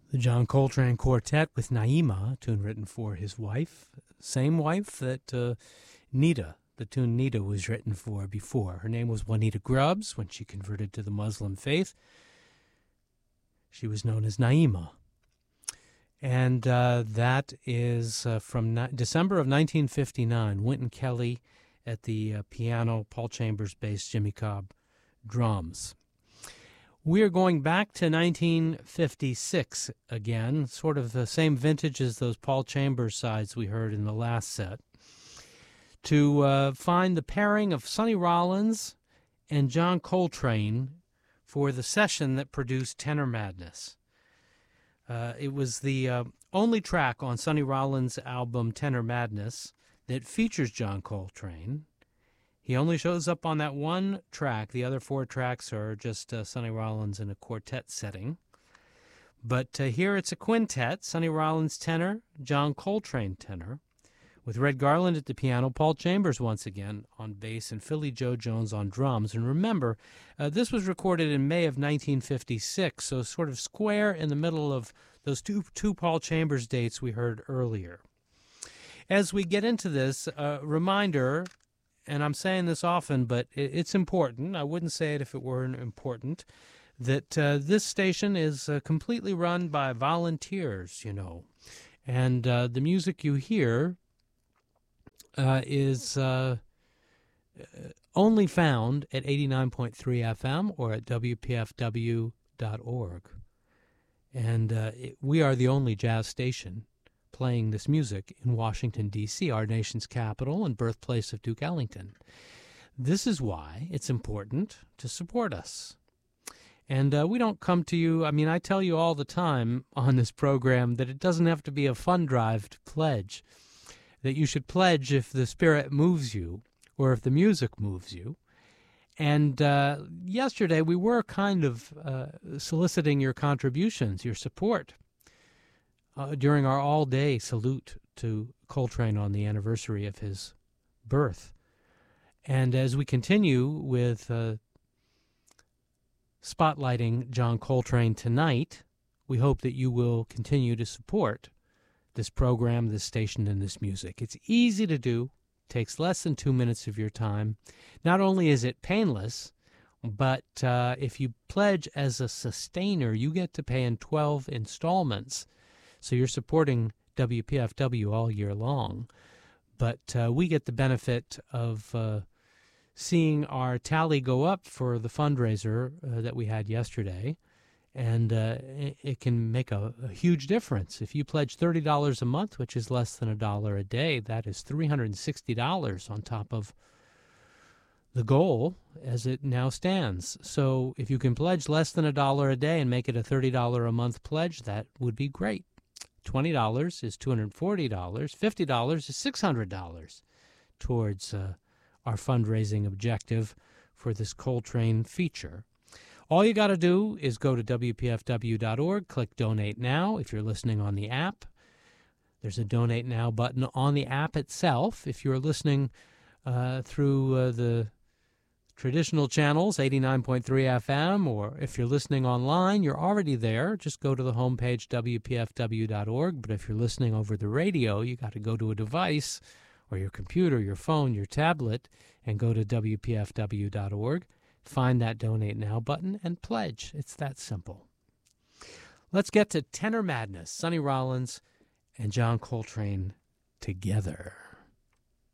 The John Coltrane Quartet with Naima, a tune written for his wife, same wife that Nita, the tune Nita was written for before. Her name was Juanita Grubbs. When she converted to the Muslim faith, she was known as Naima. And that is from December of 1959, Wynton Kelly at the piano, Paul Chambers bass, Jimmy Cobb drums. We are going back to 1956 again, sort of the same vintage as those Paul Chambers sides we heard in the last set, to find the pairing of Sonny Rollins and John Coltrane for the session that produced Tenor Madness. It was the only track on Sonny Rollins' album Tenor Madness that features John Coltrane. He only shows up on that one track. The other four tracks are just Sonny Rollins in a quartet setting. But here it's a quintet, Sonny Rollins tenor, John Coltrane tenor, with Red Garland at the piano, Paul Chambers once again on bass, and Philly Joe Jones on drums. And remember, this was recorded in May of 1956, so sort of square in the middle of those two Paul Chambers dates we heard earlier. As we get into this, reminder, and I'm saying this often, but it's important. I wouldn't say it if it weren't important, that this station is completely run by volunteers, you know. And the music you hear is only found at 89.3 FM or at WPFW.org. And we are the only jazz station playing this music in Washington, D.C., our nation's capital and birthplace of Duke Ellington. This is why it's important to support us. And we don't come to you, I mean, I tell you all the time on this program that it doesn't have to be a fund drive to pledge, that you should pledge if the spirit moves you or if the music moves you. And yesterday we were kind of soliciting your contributions, your support, during our all-day salute to Coltrane on the anniversary of his birth. And as we continue with spotlighting John Coltrane tonight, we hope that you will continue to support this program, this station, and this music. It's easy to do, takes less than 2 minutes of your time. Not only is it painless, but if you pledge as a sustainer, you get to pay in 12 installments. So you're supporting WPFW all year long. But we get the benefit of seeing our tally go up for the fundraiser that we had yesterday. And it can make a huge difference. If you pledge $30 a month, which is less than $1 a day, that is $360 on top of the goal as it now stands. So if you can pledge less than $1 a day and make it a $30 a month pledge, that would be great. $20 is $240. $50 is $600 towards our fundraising objective for this Coltrane feature. All you got to do is go to WPFW.org, click Donate Now. If you're listening on the app, there's a Donate Now button on the app itself. If you're listening through the traditional channels, 89.3 FM, or if you're listening online, you're already there. Just go to the homepage, WPFW.org. But if you're listening over the radio, you got to go to a device, or your computer, your phone, your tablet, and go to WPFW.org. Find that Donate Now button and pledge. It's that simple. Let's get to Tenor Madness, Sonny Rollins and John Coltrane together.